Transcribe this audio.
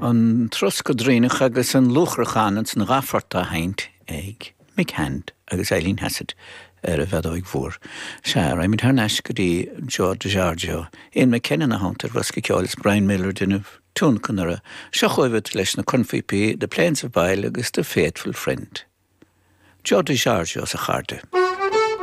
An trosca drénach agus an luchrachan san ghafarta haint ag Mick agus Eileen Hassett a bheadóig mhór. Se raimid th neis go dtí George Giorgio. Éon me cennen a hantar was go ceálas Brian Miller dunneh túncanara seochóibh leis na Confipi, The Plains of Bile agus The Faithful Friend. George Giorgio sa charde.